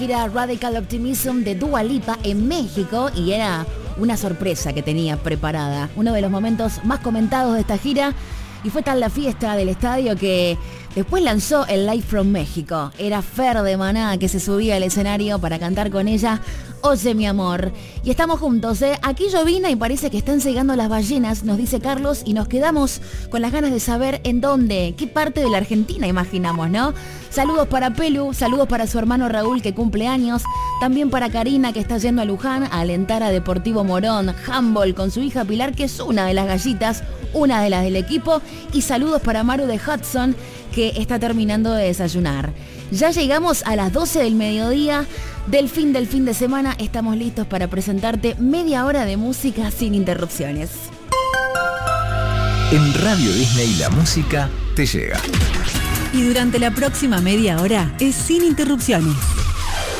Gira Radical Optimism de Dua Lipa en México y era una sorpresa que tenía preparada. Uno de los momentos más comentados de esta gira y fue tal la fiesta del estadio que después lanzó el Live from México. Era Fer de Maná que se subía al escenario para cantar con ella Oye mi amor. Y estamos juntos, ¿eh? Aquí llovina y parece que están llegando las ballenas, nos dice Carlos, y nos quedamos con las ganas de saber en dónde, qué parte de la Argentina imaginamos, ¿no? Saludos para Pelu, saludos para su hermano Raúl que cumple años, también para Karina que está yendo a Luján a alentar a Deportivo Morón, handball con su hija Pilar que es una de las gallitas, una de las del equipo, y saludos para Maru de Hudson que está terminando de desayunar. Ya llegamos a las 12 del mediodía del fin de semana. Estamos listos para presentarte media hora de música sin interrupciones. En Radio Disney la música te llega. Y durante la próxima media hora es sin interrupciones.